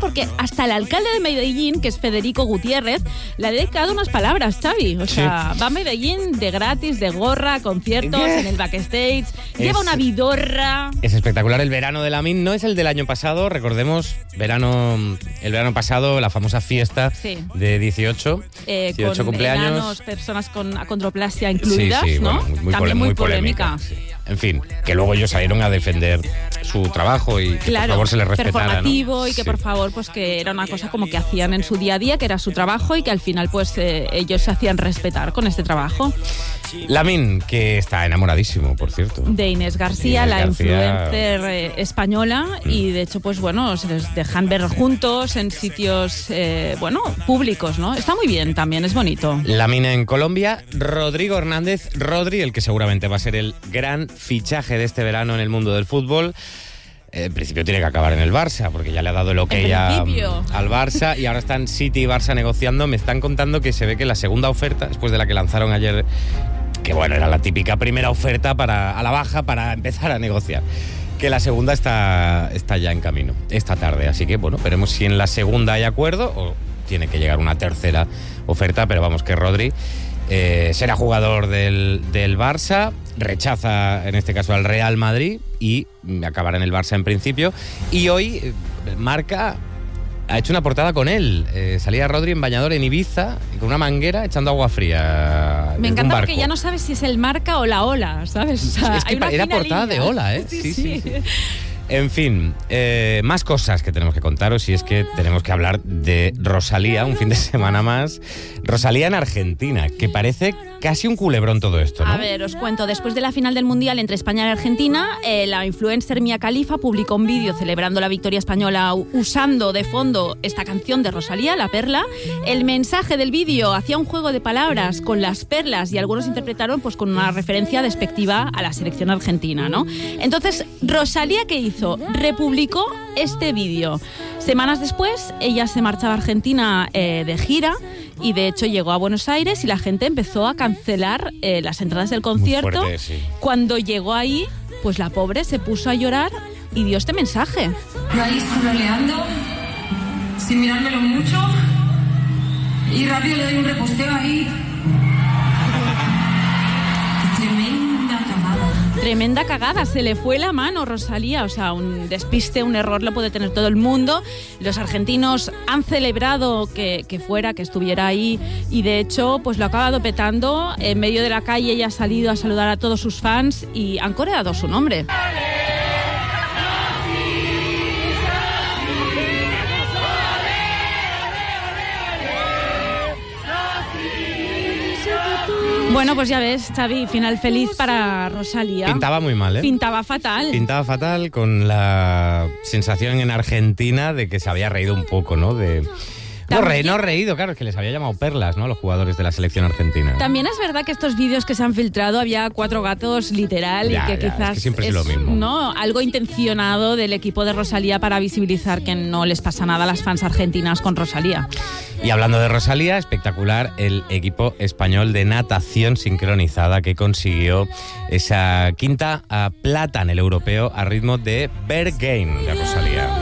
porque hasta el alcalde de Medellín, que es Federico Gutiérrez, le ha dedicado unas palabras, Xavi. O sea, va a Medellín de gratis, de gorra, conciertos, en el backstage, lleva una vidorra. Es espectacular. El verano de Lamine no es el del año pasado, recordemos, el verano pasado, la famosa fiesta de 18 con cumpleaños. Enanos, personas con acondroplasia incluidas, ¿no? Bueno, también muy polémica. Sí. En fin, que luego ellos salieron a defender su trabajo y que por favor se les respetara, performativo, ¿no? Y que por favor, pues que era una cosa como que hacían en su día a día, que era su trabajo y que al final pues ellos se hacían respetar con este trabajo. Lamine, que está enamoradísimo, por cierto. De Inés García, la influencer española, y de hecho, pues bueno, se les dejan ver juntos en sitios, públicos, ¿no? Está muy bien también, es bonito. Lamine en Colombia, Rodrigo Hernández, Rodri, el que seguramente va a ser el gran fichaje de este verano en el mundo del fútbol. En principio tiene que acabar en el Barça, porque ya le ha dado el ok al Barça, y ahora están City y Barça negociando. Me están contando que se ve que la segunda oferta, después de la que lanzaron ayer, que bueno, era la típica primera oferta a la baja para empezar a negociar, que la segunda está ya en camino esta tarde. Así que bueno, veremos si en la segunda hay acuerdo o tiene que llegar una tercera oferta, pero vamos, que Rodri será jugador del Barça, rechaza en este caso al Real Madrid y acabará en el Barça en principio. Y hoy Marca ha hecho una portada con él. Salía Rodri en bañador en Ibiza con una manguera echando agua fría. Me encanta porque ya no sabes si es el Marca o la Ola, ¿sabes? O sea, es que era portada línea de Ola, ¿eh? Sí. En fin, más cosas que tenemos que contaros, y es que tenemos que hablar de Rosalía, un fin de semana más. Rosalía en Argentina, que parece casi un culebrón todo esto, ¿no? A ver, os cuento. Después de la final del Mundial entre España y Argentina, la influencer Mia Khalifa publicó un vídeo celebrando la victoria española usando de fondo esta canción de Rosalía, La Perla. El mensaje del vídeo hacía un juego de palabras con las perlas y algunos interpretaron pues con una referencia despectiva a la selección argentina, ¿no? Entonces, Rosalía, ¿qué hizo? Republicó este vídeo. Semanas después, ella se marchaba a Argentina de gira, y de hecho llegó a Buenos Aires y la gente empezó a cancelar las entradas del concierto. Muy fuerte, sí. Cuando llegó ahí, pues la pobre se puso a llorar y dio este mensaje. Yo ahí scrolleando, sin mirármelo mucho, y rápido le doy un reposteo ahí. Tremenda cagada, se le fue la mano, Rosalía. O sea, un despiste, un error lo puede tener todo el mundo. Los argentinos han celebrado que estuviera ahí, y de hecho pues lo ha acabado petando. En medio de la calle ella ha salido a saludar a todos sus fans y han coreado su nombre. Bueno, pues ya ves, Xavi, final feliz para Rosalía. Pintaba muy mal, ¿eh? Pintaba fatal. Pintaba fatal, con la sensación en Argentina de que se había reído un poco, ¿no? No reído, claro, es que les había llamado perlas, ¿no?, a los jugadores de la selección argentina. También es verdad que estos vídeos que se han filtrado había 4 gatos literal, y que quizás es que siempre es lo mismo, ¿no?, algo intencionado del equipo de Rosalía para visibilizar que no les pasa nada a las fans argentinas con Rosalía. Y hablando de Rosalía, espectacular el equipo español de natación sincronizada que consiguió esa quinta plata en el europeo a ritmo de Berghain de Rosalía.